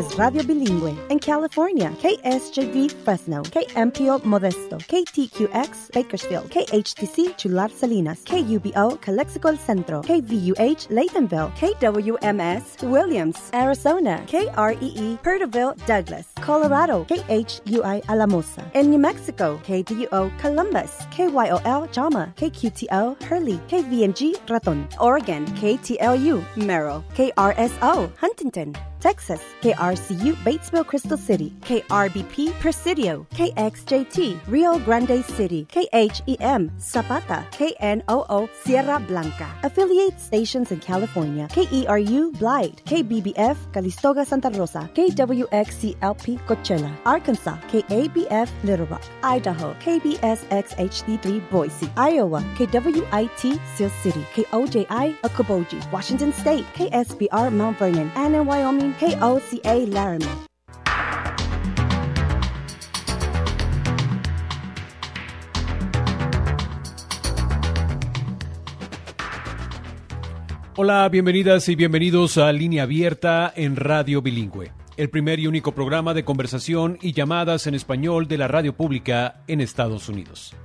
es Radio Bilingüe. En California, KSJV Fresno, KMPO Modesto, KTQX Bakersfield, KHTC Chular Salinas, KUBO Calexico El Centro, KVUH Laytonville, KWMS Williams, Arizona, KREE Perterville Douglas, Colorado, KHUI Alamosa. En New Mexico, KDUO Columbus, KYOL Jama, KQTO Hurley, KVNG Raton. Oregon, KTLU Merrill, KRSO Huntington. Texas, KRCU Batesville Crystal City, KRBP Presidio, KXJT Rio Grande City, KHEM Zapata, KNOO Sierra Blanca. Affiliate stations in California, KERU Blythe, KBBF Calistoga Santa Rosa, KWXCLP Coachella, Arkansas, KABF Little Rock, Idaho, KBSXHD3 Boise, Iowa, KWIT Sioux City, KOJI Okoboji, Washington State, KSBR Mount Vernon, and in Wyoming, KOCA Laramie. Hola, bienvenidas y bienvenidos a Línea Abierta en Radio Bilingüe, el primer y único programa de conversación y llamadas en español de la radio pública en Estados Unidos.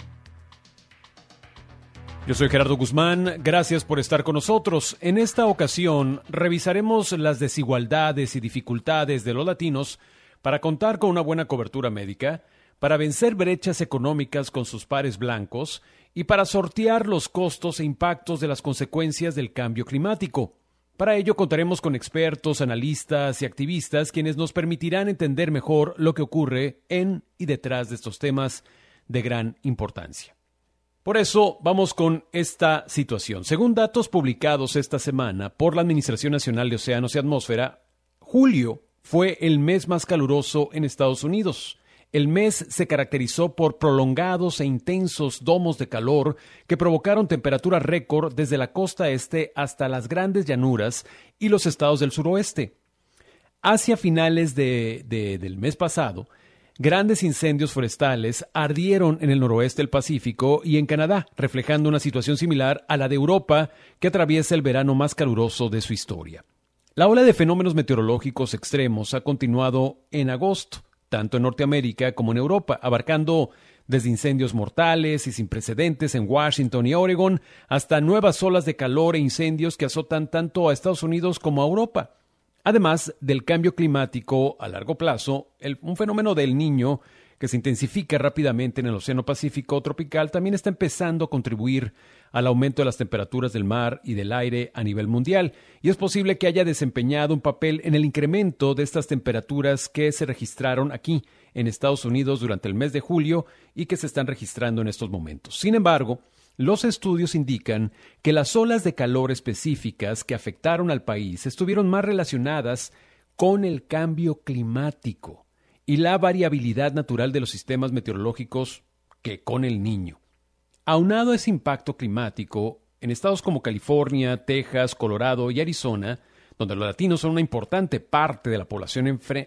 Yo soy Gerardo Guzmán, gracias por estar con nosotros. En esta ocasión revisaremos las desigualdades y dificultades de los latinos para contar con una buena cobertura médica, para vencer brechas económicas con sus pares blancos y para sortear los costos e impactos de las consecuencias del cambio climático. Para ello contaremos con expertos, analistas y activistas quienes nos permitirán entender mejor lo que ocurre en y detrás de estos temas de gran importancia. Por eso vamos con esta situación. Según datos publicados esta semana por la Administración Nacional de Océanos y Atmósfera, julio fue el mes más caluroso en Estados Unidos. El mes se caracterizó por prolongados e intensos domos de calor que provocaron temperaturas récord desde la costa este hasta las grandes llanuras y los estados del suroeste. Hacia finales del mes pasado, grandes incendios forestales ardieron en el noroeste del Pacífico y en Canadá, reflejando una situación similar a la de Europa, que atraviesa el verano más caluroso de su historia. La ola de fenómenos meteorológicos extremos ha continuado en agosto, tanto en Norteamérica como en Europa, abarcando desde incendios mortales y sin precedentes en Washington y Oregon, hasta nuevas olas de calor e incendios que azotan tanto a Estados Unidos como a Europa. Además del cambio climático a largo plazo, un fenómeno del Niño que se intensifica rápidamente en el Océano Pacífico tropical también está empezando a contribuir al aumento de las temperaturas del mar y del aire a nivel mundial, y es posible que haya desempeñado un papel en el incremento de estas temperaturas que se registraron aquí en Estados Unidos durante el mes de julio y que se están registrando en estos momentos. Sin embargo, los estudios indican que las olas de calor específicas que afectaron al país estuvieron más relacionadas con el cambio climático y la variabilidad natural de los sistemas meteorológicos que con el Niño. Aunado a ese impacto climático, en estados como California, Texas, Colorado y Arizona, donde los latinos son una importante parte de la población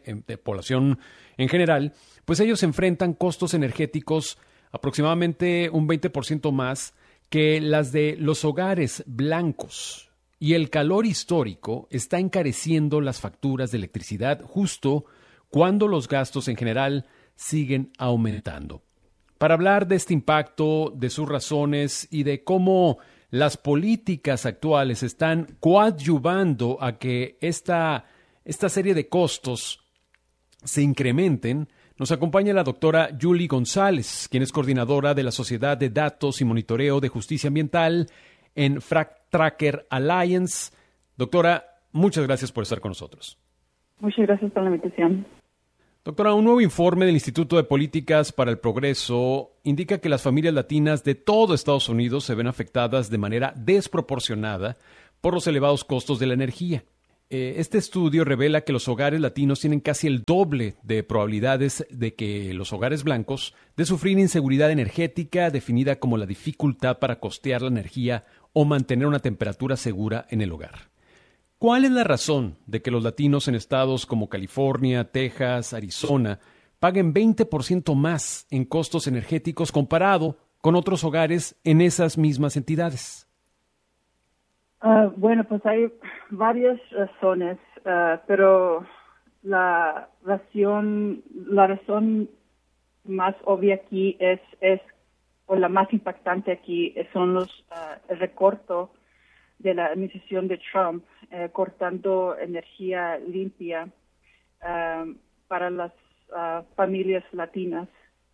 en general, pues ellos enfrentan costos energéticos aproximadamente un 20% más que las de los hogares blancos, y el calor histórico está encareciendo las facturas de electricidad justo cuando los gastos en general siguen aumentando. Para hablar de este impacto, de sus razones y de cómo las políticas actuales están coadyuvando a que esta serie de costos se incrementen, nos acompaña la doctora Julie González, quien es coordinadora de la Sociedad de Datos y Monitoreo de Justicia Ambiental en Fact Tracker Alliance. Doctora, muchas gracias por estar con nosotros. Muchas gracias por la invitación. Doctora, un nuevo informe del Instituto de Políticas para el Progreso indica que las familias latinas de todo Estados Unidos se ven afectadas de manera desproporcionada por los elevados costos de la energía. Este estudio revela que los hogares latinos tienen casi el doble de probabilidades de que los hogares blancos de sufrir inseguridad energética, definida como la dificultad para costear la energía o mantener una temperatura segura en el hogar. ¿Cuál es la razón de que los latinos en estados como California, Texas, Arizona paguen 20% más en costos energéticos comparado con otros hogares en esas mismas entidades? Bueno, pues hay varias razones, pero la razón más obvia aquí o la más impactante aquí son el recorto de la administración de Trump, cortando energía limpia para las familias latinas.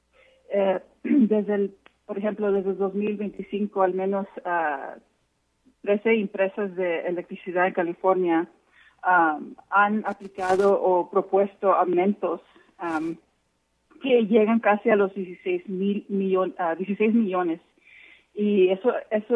Por ejemplo, desde el 2025, al menos 13 empresas de electricidad en California han aplicado o propuesto aumentos que llegan casi a los 16 millones. Y eso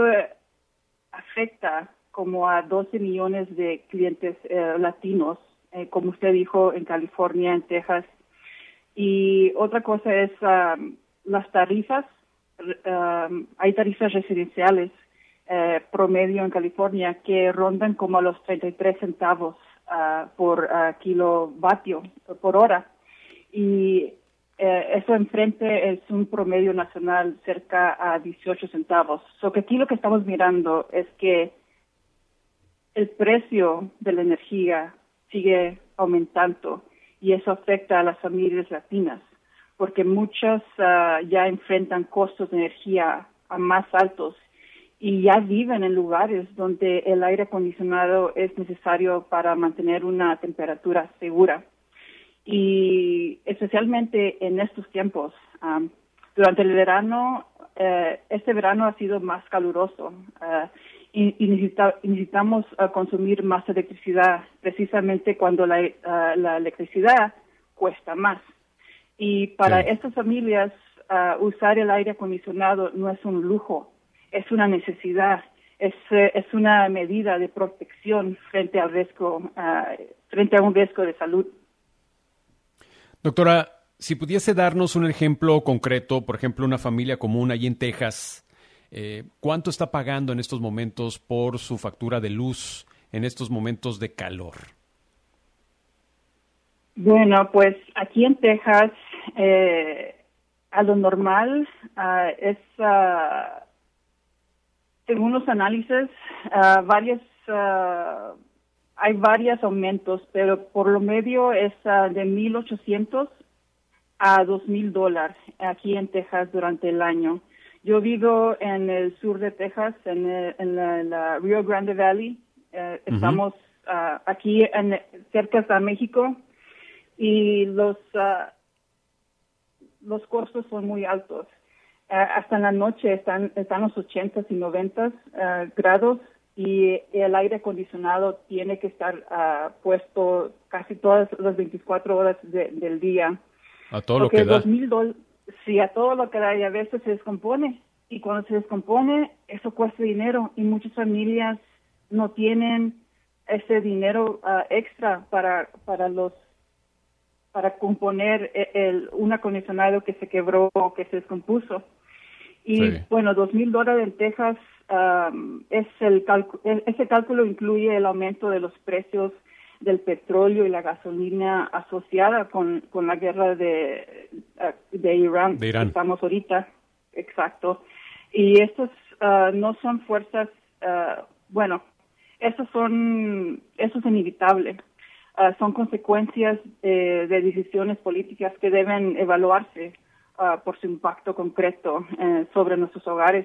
afecta como a 12 millones de clientes latinos, como usted dijo, en California, en Texas. Y otra cosa es las tarifas. Hay tarifas residenciales promedio en California que rondan como a los 33 centavos por kilovatio por hora. Y eso enfrente es un promedio nacional cerca a 18 centavos. So que aquí lo que estamos mirando es que el precio de la energía sigue aumentando y eso afecta a las familias latinas porque muchas ya enfrentan costos de energía más altos y ya viven en lugares donde el aire acondicionado es necesario para mantener una temperatura segura. Y especialmente en estos tiempos, durante el verano, este verano ha sido más caluroso y necesitamos consumir más electricidad precisamente cuando la electricidad cuesta más. Y para estas familias, usar el aire acondicionado no es un lujo, es una necesidad, es una medida de protección frente a un riesgo de salud. Doctora, si pudiese darnos un ejemplo concreto, por ejemplo, una familia común allí en Texas, ¿cuánto está pagando en estos momentos por su factura de luz en estos momentos de calor? Bueno, pues aquí en Texas, a lo normal es, según los análisis, hay varios aumentos, pero por lo medio es de $1,800 a $2,000 aquí en Texas durante el año. Yo vivo en el sur de Texas, en la Rio Grande Valley. Estamos aquí cerca de México y los costos son muy altos. Hasta en la noche están los 80 y 90 grados. Y el aire acondicionado tiene que estar puesto casi todas las 24 horas del día. A todo lo que da. Sí, a todo lo que da y a veces se descompone. Y cuando se descompone, eso cuesta dinero y muchas familias no tienen ese dinero extra para componer un acondicionado que se quebró o que se descompuso. Y bueno, $2,000 en Texas, ese cálculo incluye el aumento de los precios del petróleo y la gasolina asociada con la guerra de Irán. De Irán. Estamos ahorita, exacto. Y estos no son fuerzas, eso es inevitable. Son consecuencias de decisiones políticas que deben evaluarse por su impacto concreto sobre nuestros hogares.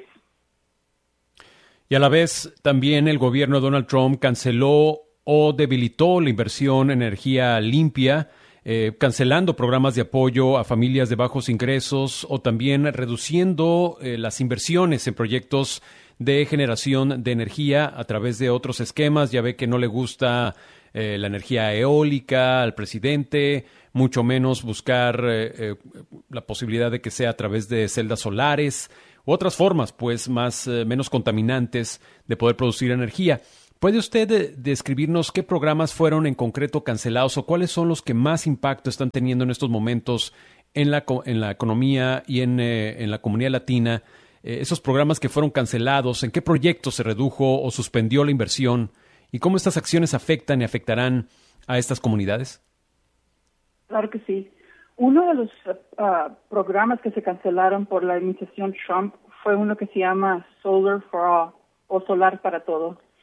Y a la vez, también el gobierno de Donald Trump canceló o debilitó la inversión en energía limpia, cancelando programas de apoyo a familias de bajos ingresos o también reduciendo las inversiones en proyectos de generación de energía a través de otros esquemas. Ya ve que no le gusta la energía eólica al presidente, mucho menos buscar la posibilidad de que sea a través de celdas solares u otras formas, pues, menos contaminantes de poder producir energía. ¿Puede usted describirnos qué programas fueron en concreto cancelados o cuáles son los que más impacto están teniendo en estos momentos en la economía y en la comunidad latina? Esos programas que fueron cancelados, ¿en qué proyectos se redujo o suspendió la inversión? ¿Y cómo estas acciones afectan y afectarán a estas comunidades? Claro que sí. Uno de los programas que se cancelaron por la administración Trump fue uno que se llama Solar for All, o Solar para Todo.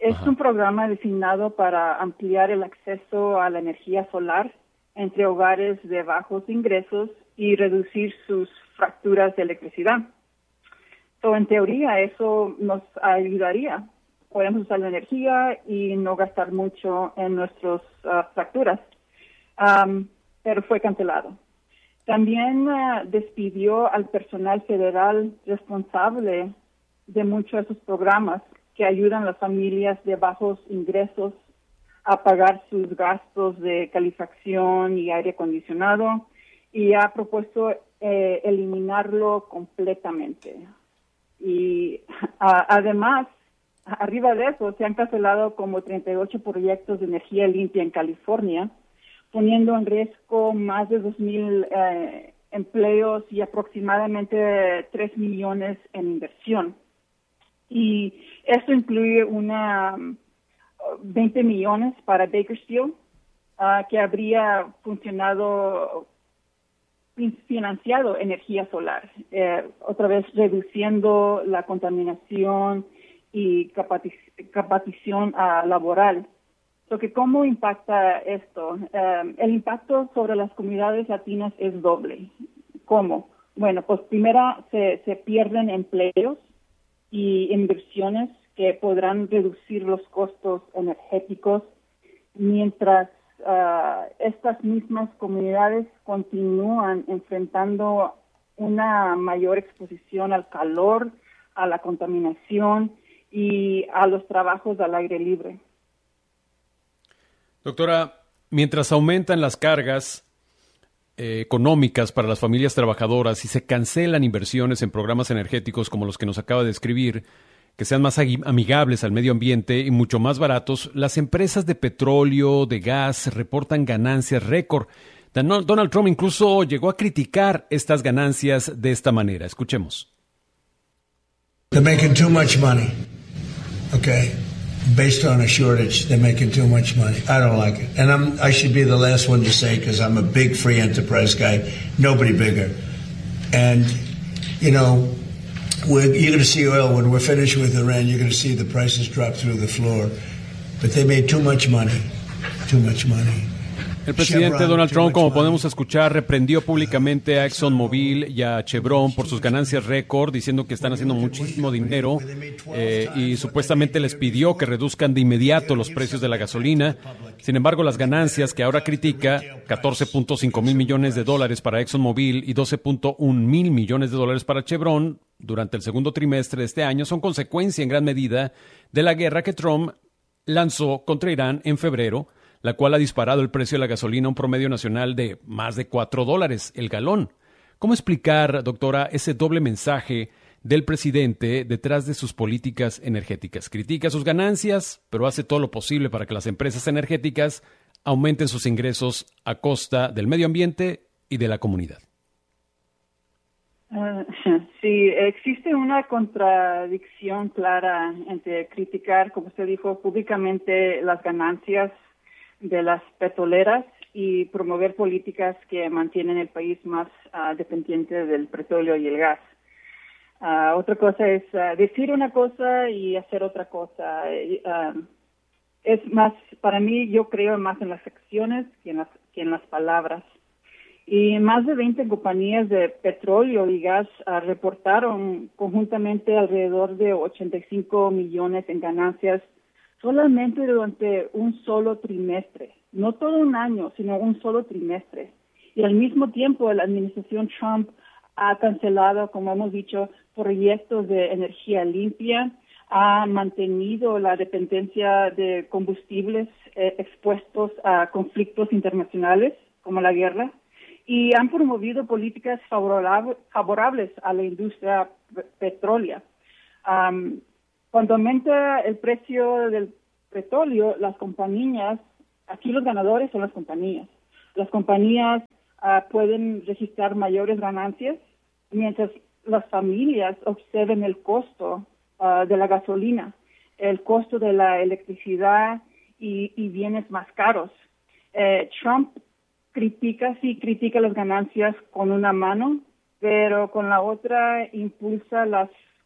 Es un programa diseñado para ampliar el acceso a la energía solar entre hogares de bajos ingresos y reducir sus fracturas de electricidad. En teoría, eso nos ayudaría. Podemos usar la energía y no gastar mucho en nuestras facturas. Pero fue cancelado. También despidió al personal federal responsable de muchos de esos programas que ayudan a las familias de bajos ingresos a pagar sus gastos de calefacción y aire acondicionado, y ha propuesto eliminarlo completamente. Y además, arriba de eso, se han cancelado como 38 proyectos de energía limpia en California, poniendo en riesgo más de 2,000 empleos y aproximadamente 3 millones en inversión. Y esto incluye 20 millones para Bakersfield, que habría financiado energía solar, otra vez reduciendo la contaminación y capacitación laboral. ¿Cómo impacta esto? El impacto sobre las comunidades latinas es doble. ¿Cómo? Bueno, pues primero se pierden empleos y inversiones que podrán reducir los costos energéticos, mientras estas mismas comunidades continúan enfrentando una mayor exposición al calor, a la contaminación y a los trabajos al aire libre. Doctora, mientras aumentan las cargas económicas para las familias trabajadoras y se cancelan inversiones en programas energéticos como los que nos acaba de describir, que sean más amigables al medio ambiente y mucho más baratos, las empresas de petróleo, de gas, reportan ganancias récord. Donald Trump incluso llegó a criticar estas ganancias de esta manera. Escuchemos. They're making too much money. Okay. Based on a shortage, they're making too much money. I don't like it. And I should be the last one to say, because I'm a big free enterprise guy, nobody bigger. And, you're going to see oil when we're finished with Iran, you're going to see the prices drop through the floor. But they made too much money. Too much money. El presidente Donald Trump, como podemos escuchar, reprendió públicamente a ExxonMobil y a Chevron por sus ganancias récord, diciendo que están haciendo muchísimo dinero y supuestamente les pidió que reduzcan de inmediato los precios de la gasolina. Sin embargo, las ganancias que ahora critica, $14.5 mil millones para ExxonMobil y $12.1 mil millones para Chevron durante el segundo trimestre de este año, son consecuencia en gran medida de la guerra que Trump lanzó contra Irán en febrero, la cual ha disparado el precio de la gasolina a un promedio nacional de más de $4 el galón. ¿Cómo explicar, doctora, ese doble mensaje del presidente detrás de sus políticas energéticas? Critica sus ganancias, pero hace todo lo posible para que las empresas energéticas aumenten sus ingresos a costa del medio ambiente y de la comunidad. Sí, existe una contradicción clara entre criticar, como usted dijo, públicamente las ganancias de las petroleras y promover políticas que mantienen el país más dependiente del petróleo y el gas. Otra cosa es decir una cosa y hacer otra cosa. Es más, para mí, yo creo más en las acciones que en las palabras. Y más de 20 compañías de petróleo y gas reportaron conjuntamente alrededor de 85 millones en ganancias solamente durante un solo trimestre, no todo un año, sino un solo trimestre. Y al mismo tiempo, la administración Trump ha cancelado, como hemos dicho, proyectos de energía limpia, ha mantenido la dependencia de combustibles expuestos a conflictos internacionales, como la guerra, y han promovido políticas favorables a la industria petrolera. Cuando aumenta el precio del petróleo, las compañías, aquí los ganadores son las compañías. Las compañías pueden registrar mayores ganancias, mientras las familias observen el costo de la gasolina, el costo de la electricidad y bienes más caros. Trump critica las ganancias con una mano, pero con la otra impulsa las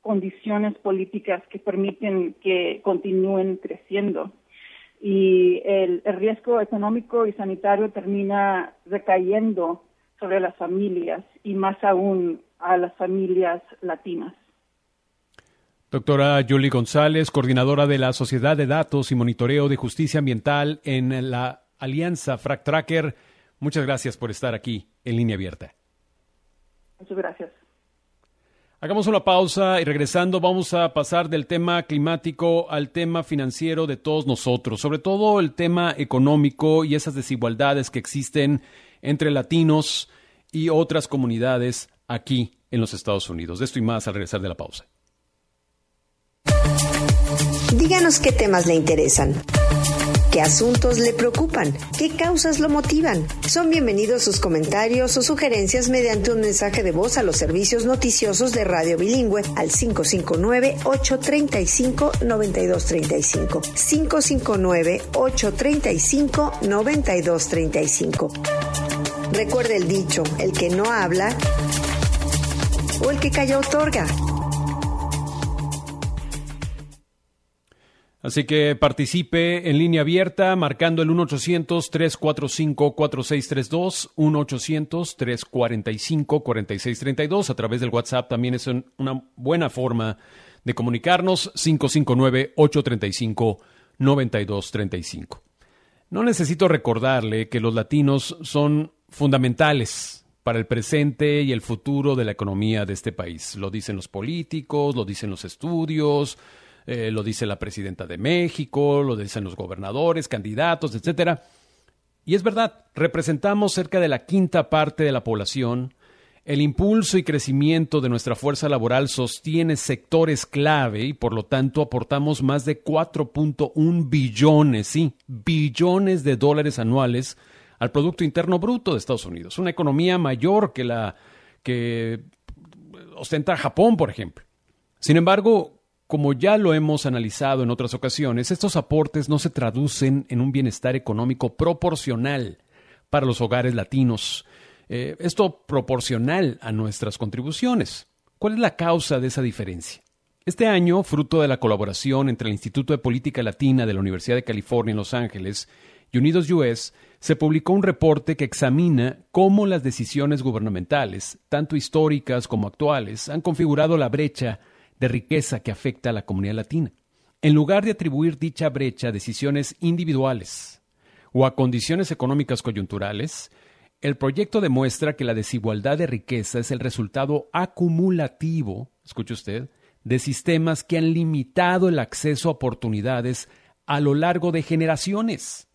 condiciones políticas que permiten que continúen creciendo. Y el riesgo económico y sanitario termina recayendo sobre las familias y más aún a las familias latinas. Doctora Julie González, coordinadora de la Sociedad de Datos y Monitoreo de Justicia Ambiental en la Alianza Frac Tracker, muchas gracias por estar aquí en Línea Abierta. Muchas gracias. Hagamos una pausa y regresando vamos a pasar del tema climático al tema financiero de todos nosotros, sobre todo el tema económico y esas desigualdades que existen entre latinos y otras comunidades aquí en los Estados Unidos. De esto y más al regresar de la pausa. Díganos qué temas le interesan, qué asuntos le preocupan, qué causas lo motivan. Son bienvenidos sus comentarios o sugerencias mediante un mensaje de voz a los servicios noticiosos de Radio Bilingüe al 559-835-9235. 559-835-9235. Recuerde el dicho, el que no habla o el que calla otorga. Así que participe en Línea Abierta marcando el 1-800-345-4632, 1-800-345-4632. A través del WhatsApp también es una buena forma de comunicarnos, 559-835-9235. No necesito recordarle que los latinos son fundamentales para el presente y el futuro de la economía de este país. Lo dicen los políticos, lo dicen los estudios, lo dice la presidenta de México, lo dicen los gobernadores, candidatos, etcétera. Y es verdad, representamos cerca de la quinta parte de la población. El impulso y crecimiento de nuestra fuerza laboral sostiene sectores clave y por lo tanto aportamos más de 4.1 billones, sí, billones de dólares anuales al Producto Interno Bruto de Estados Unidos. Una economía mayor que la que ostenta Japón, por ejemplo. Sin embargo, como ya lo hemos analizado en otras ocasiones, estos aportes no se traducen en un bienestar económico proporcional para los hogares latinos. Esto proporcional a nuestras contribuciones. ¿Cuál es la causa de esa diferencia? Este año, fruto de la colaboración entre el Instituto de Política Latina de la Universidad de California en Los Ángeles y Unidos US, se publicó un reporte que examina cómo las decisiones gubernamentales, tanto históricas como actuales, han configurado la brecha de riqueza que afecta a la comunidad latina. En lugar de atribuir dicha brecha a decisiones individuales o a condiciones económicas coyunturales, el proyecto demuestra que la desigualdad de riqueza es el resultado acumulativo, escuche usted, de sistemas que han limitado el acceso a oportunidades a lo largo de generaciones.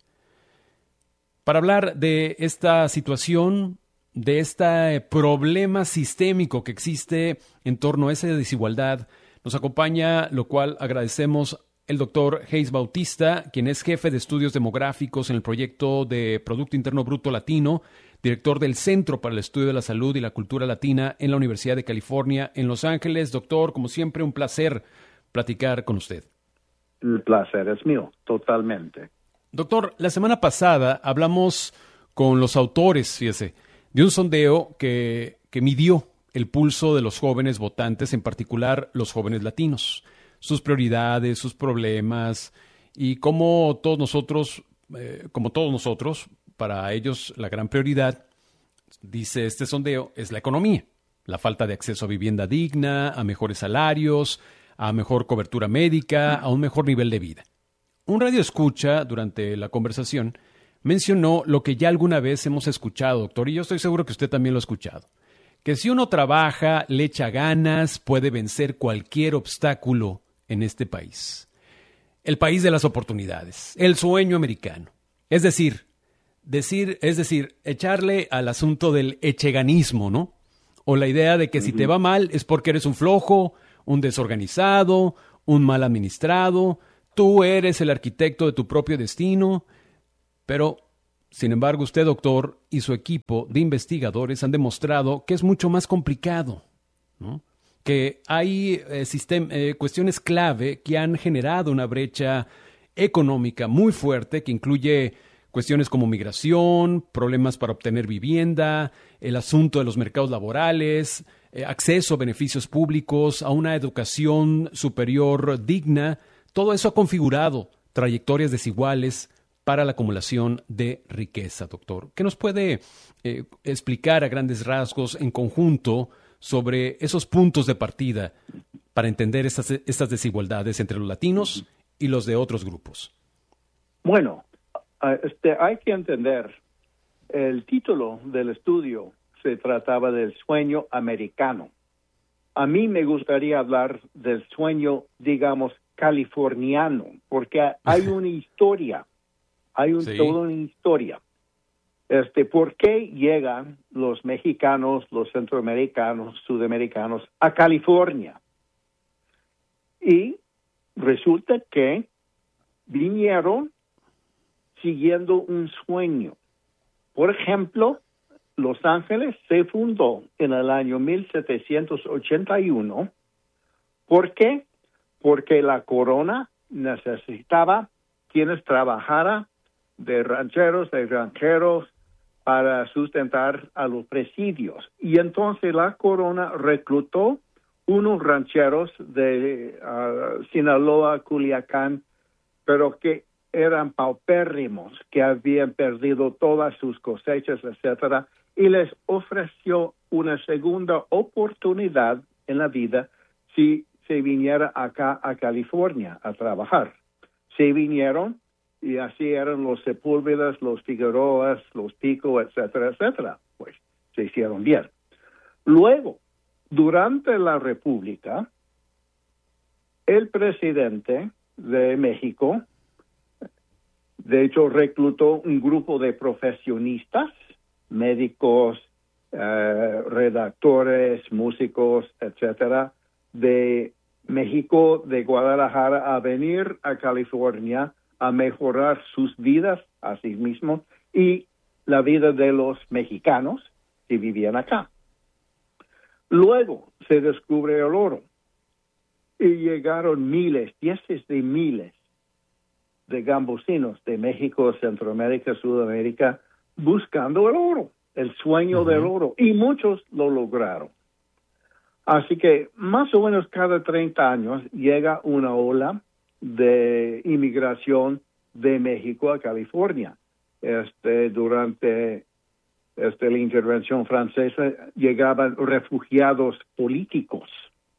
Para hablar de esta situación, de este problema sistémico que existe en torno a esa desigualdad, nos acompaña, lo cual agradecemos, el doctor Hayes Bautista, quien es jefe de estudios demográficos en el proyecto de Producto Interno Bruto Latino, director del Centro para el Estudio de la Salud y la Cultura Latina en la Universidad de California en Los Ángeles. Doctor, como siempre, un placer platicar con usted. El placer es mío, totalmente. Doctor, la semana pasada hablamos con los autores, fíjese, de un sondeo que midió el pulso de los jóvenes votantes, en particular los jóvenes latinos, sus prioridades, sus problemas y cómo todos nosotros, para ellos la gran prioridad, dice este sondeo, es la economía, la falta de acceso a vivienda digna, a mejores salarios, a mejor cobertura médica, a un mejor nivel de vida. Un radioescucha durante la conversación mencionó lo que ya alguna vez hemos escuchado, doctor, y yo estoy seguro que usted también lo ha escuchado, que si uno trabaja, le echa ganas, puede vencer cualquier obstáculo en este país. El país de las oportunidades, el sueño americano. Es decir, echarle al asunto del echeganismo, ¿no? O la idea de que si te va mal es porque eres un flojo, un desorganizado, un mal administrado, tú eres el arquitecto de tu propio destino. Pero, sin embargo, usted, doctor, y su equipo de investigadores han demostrado que es mucho más complicado, ¿no? Que hay cuestiones clave que han generado una brecha económica muy fuerte que incluye cuestiones como migración, problemas para obtener vivienda, el asunto de los mercados laborales, acceso a beneficios públicos, a una educación superior digna. Todo eso ha configurado trayectorias desiguales para la acumulación de riqueza, doctor. ¿Qué nos puede explicar a grandes rasgos en conjunto sobre esos puntos de partida para entender estas desigualdades entre los latinos y los de otros grupos? Bueno, hay que entender, el título del estudio se trataba del sueño americano. A mí me gustaría hablar del sueño, digamos, californiano, porque hay una historia, toda una historia. ¿Por qué llegan los mexicanos, los centroamericanos, sudamericanos a California? Y resulta que vinieron siguiendo un sueño. Por ejemplo, Los Ángeles se fundó en el año 1781. ¿Por qué? Porque la corona necesitaba quienes trabajaran de rancheros, de granjeros, para sustentar a los presidios. Y entonces la corona reclutó unos rancheros de Sinaloa, Culiacán, pero que eran paupérrimos, que habían perdido todas sus cosechas, etcétera, y les ofreció una segunda oportunidad en la vida si se viniera acá a California a trabajar. Se vinieron y así eran los Sepúlvedas, los Figueroas, los Pico, etcétera, etcétera. Pues se hicieron bien. Luego, durante la República, el presidente de México, de hecho, reclutó un grupo de profesionistas, médicos, redactores, músicos, etcétera, de México, de Guadalajara, a venir a California a mejorar sus vidas a sí mismos y la vida de los mexicanos que vivían acá. Luego se descubre el oro y llegaron miles, diez de miles de gambusinos de México, Centroamérica, Sudamérica, buscando el oro, el sueño del oro, y muchos lo lograron. Así que más o menos cada 30 años llega una ola de inmigración de México a California. Durante la intervención francesa llegaban refugiados políticos.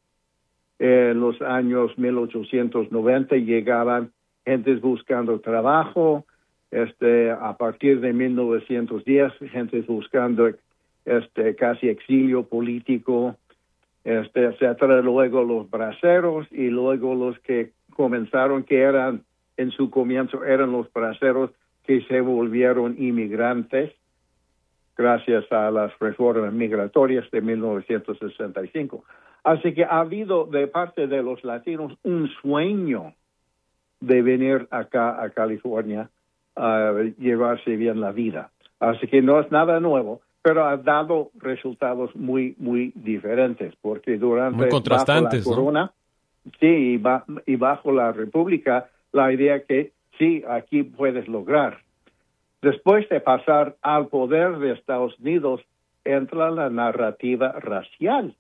En los años 1890 llegaban gentes buscando trabajo, a partir de 1910, gentes buscando casi exilio político, etcétera. Luego los braceros y luego los que comenzaron, que eran, en su comienzo, eran los braceros que se volvieron inmigrantes gracias a las reformas migratorias de 1965. Así que ha habido de parte de los latinos un sueño de venir acá a California a llevarse bien la vida. Así que no es nada nuevo, pero ha dado resultados muy, muy diferentes, porque durante muy contrastantes, bajo la corona, ¿no? Sí, y bajo la República, la idea que sí, aquí puedes lograr. Después de pasar al poder de Estados Unidos, entra la narrativa racial.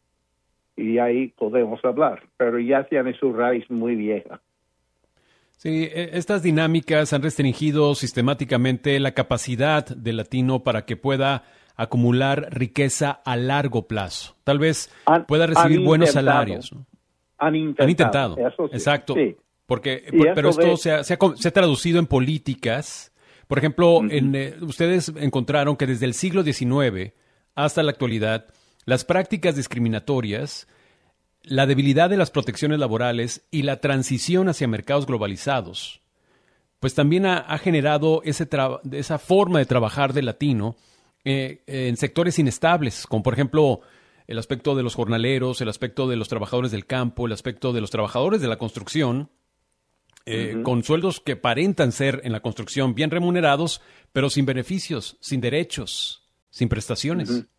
Y ahí podemos hablar, pero ya tiene su raíz muy vieja. Sí, estas dinámicas han restringido sistemáticamente la capacidad del latino para que pueda acumular riqueza a largo plazo. Tal vez pueda recibir buenos salarios, ¿no? Han intentado. Eso sí, exacto. Sí. Pero esto se ha traducido en políticas. Por ejemplo, ustedes encontraron que desde el siglo XIX hasta la actualidad, las prácticas discriminatorias, la debilidad de las protecciones laborales y la transición hacia mercados globalizados, pues también ha generado esa forma de trabajar del latino en sectores inestables, como por ejemplo el aspecto de los jornaleros, el aspecto de los trabajadores del campo, el aspecto de los trabajadores de la construcción, con sueldos que aparentan ser en la construcción bien remunerados, pero sin beneficios, sin derechos, sin prestaciones.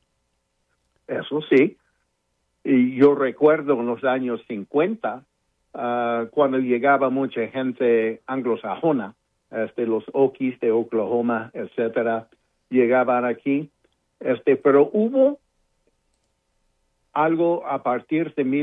Eso sí. Y yo recuerdo en los años 50, cuando llegaba mucha gente anglosajona, los Okies de Oklahoma, etcétera, llegaban aquí, pero hubo algo a partir de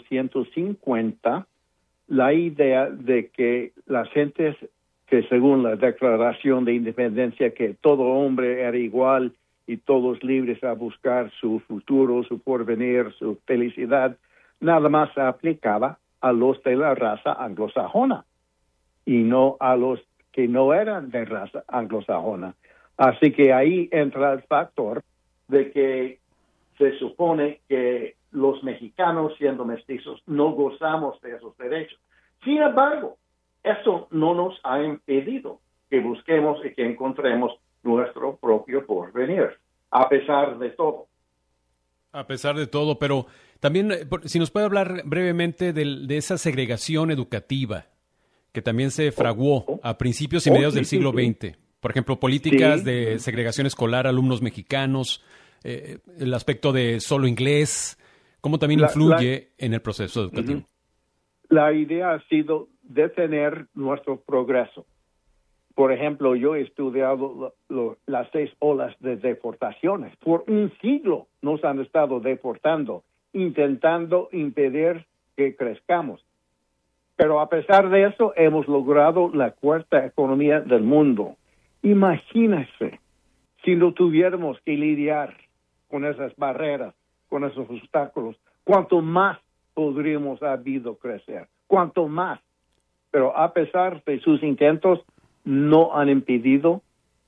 1850, la idea de que las gentes que según la Declaración de Independencia, que todo hombre era igual y todos libres a buscar su futuro, su porvenir, su felicidad, nada más se aplicaba a los de la raza anglosajona y no a los que no eran de raza anglosajona. Así que ahí entra el factor de que se supone que los mexicanos, siendo mestizos, no gozamos de esos derechos. Sin embargo, eso no nos ha impedido que busquemos y que encontremos nuestro propio porvenir, a pesar de todo. A pesar de todo, pero también, si nos puede hablar brevemente de esa segregación educativa que también se fraguó a principios y mediados del siglo XX. Por ejemplo, políticas de segregación escolar, alumnos mexicanos, el aspecto de solo inglés, ¿cómo también influye en el proceso educativo? La idea ha sido detener nuestro progreso. Por ejemplo, yo he estudiado las 6 olas de deportaciones. Por un siglo nos han estado deportando, intentando impedir que crezcamos. Pero a pesar de eso, hemos logrado la 4ª economía del mundo. Imagínense si no tuviéramos que lidiar con esas barreras, con esos obstáculos, cuánto más podríamos haber crecer, cuánto más. Pero a pesar de sus intentos, no han impedido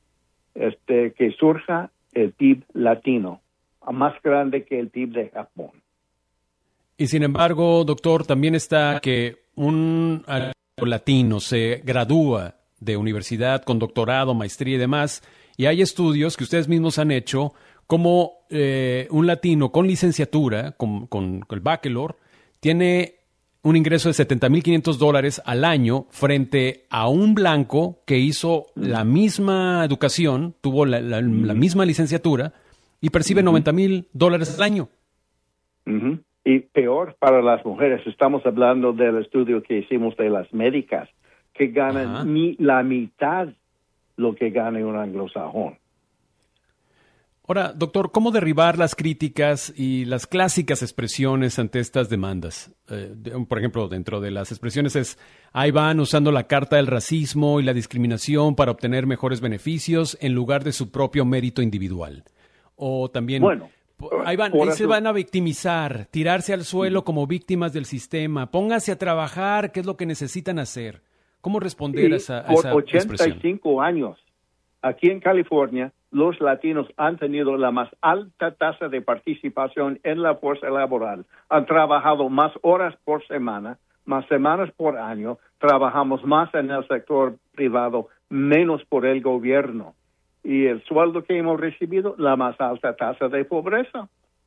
que surja el PIB latino, más grande que el PIB de Japón. Y sin embargo, doctor, también está que un latino se gradúa de universidad con doctorado, maestría y demás, y hay estudios que ustedes mismos han hecho como un latino con licenciatura, con el bachelor, tiene un ingreso de $70,500 al año frente a un blanco que hizo la misma educación, tuvo la misma licenciatura y percibe $90,000 al año. Y peor para las mujeres. Estamos hablando del estudio que hicimos de las médicas, que ganan ni la mitad lo que gana un anglosajón. Ahora, doctor, ¿cómo derribar las críticas y las clásicas expresiones ante estas demandas? Por ejemplo, dentro de las expresiones ahí van usando la carta del racismo y la discriminación para obtener mejores beneficios en lugar de su propio mérito individual. O también, ahí se van a victimizar, tirarse al suelo como víctimas del sistema, pónganse a trabajar, ¿qué es lo que necesitan hacer? ¿Cómo responder a esa expresión? Por 85 años, aquí en California, los latinos han tenido la más alta tasa de participación en la fuerza laboral. Han trabajado más horas por semana, más semanas por año. Trabajamos más en el sector privado, menos por el gobierno. Y el sueldo que hemos recibido, la más alta tasa de pobreza.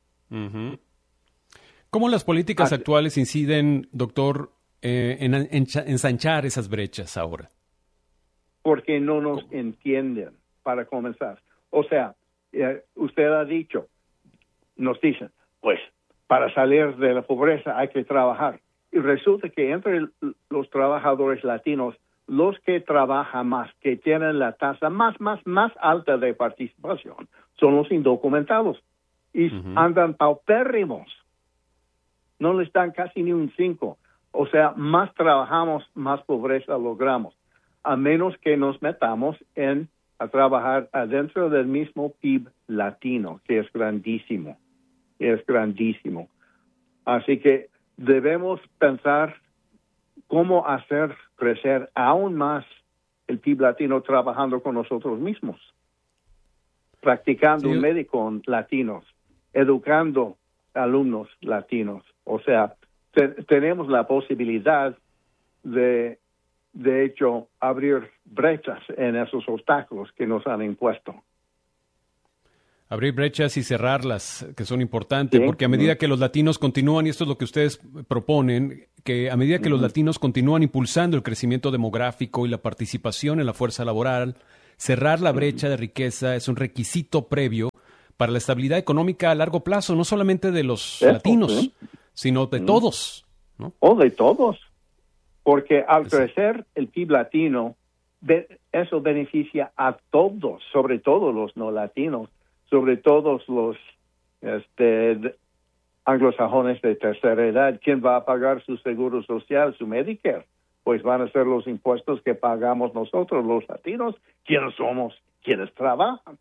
¿Cómo las políticas actuales inciden, doctor, en ensanchar esas brechas ahora? Porque no nos entienden, para comenzar. O sea, usted ha dicho, nos dicen, pues, para salir de la pobreza hay que trabajar. Y resulta que entre los trabajadores latinos, los que trabajan más, que tienen la tasa más alta de participación, son los indocumentados. Y andan paupérrimos. No les dan casi ni un 5. O sea, más trabajamos, más pobreza logramos. A menos que nos metamos a trabajar adentro del mismo PIB latino, que es grandísimo. Así que debemos pensar cómo hacer crecer aún más el PIB latino trabajando con nosotros mismos, practicando un médico latinos, educando alumnos latinos. O sea, tenemos la posibilidad de hecho, abrir brechas en esos obstáculos que nos han impuesto. Abrir brechas y cerrarlas, que son importantes, porque a medida que los latinos continúan, y esto es lo que ustedes proponen, que a medida que los latinos continúan impulsando el crecimiento demográfico y la participación en la fuerza laboral, cerrar la brecha de riqueza es un requisito previo para la estabilidad económica a largo plazo, no solamente de los latinos, sino de todos, ¿no? De todos. Porque al crecer el PIB latino, eso beneficia a todos, sobre todo los no latinos, sobre todos los anglosajones de tercera edad, ¿quién va a pagar su seguro social, su Medicare? Pues van a ser los impuestos que pagamos nosotros, los latinos, quienes somos, quienes trabajan.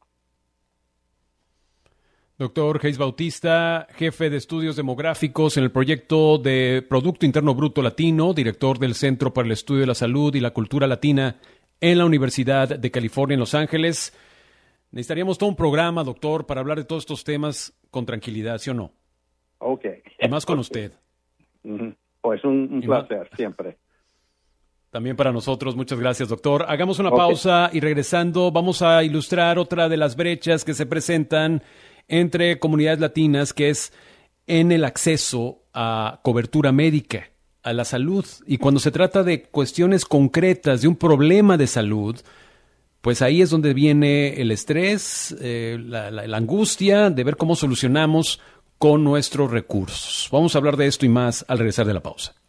Doctor Geis Bautista, jefe de estudios demográficos en el proyecto de Producto Interno Bruto Latino, director del Centro para el Estudio de la Salud y la Cultura Latina en la Universidad de California en Los Ángeles. Necesitaríamos todo un programa, doctor, para hablar de todos estos temas con tranquilidad, ¿sí o no? Ok. Y más con usted. Pues un placer, siempre. También para nosotros, muchas gracias, doctor. Hagamos una pausa y regresando vamos a ilustrar otra de las brechas que se presentan entre comunidades latinas, que es en el acceso a cobertura médica, a la salud. Y cuando se trata de cuestiones concretas, de un problema de salud, pues ahí es donde viene el estrés, la angustia de ver cómo solucionamos con nuestros recursos. Vamos a hablar de esto y más al regresar de la pausa.